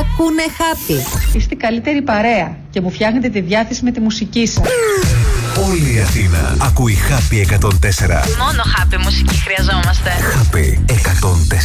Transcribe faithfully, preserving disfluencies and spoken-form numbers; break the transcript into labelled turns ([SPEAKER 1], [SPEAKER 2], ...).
[SPEAKER 1] ακούνε Happy.
[SPEAKER 2] Είστε η καλύτερη παρέα και μου φτιάχνετε τη διάθεση με τη μουσική σας.
[SPEAKER 3] Όλη η Αθήνα ακούει Happy εκατόν τέσσερα.
[SPEAKER 4] Μόνο Happy μουσική χρειαζόμαστε.
[SPEAKER 3] Happy εκατόν τέσσερα.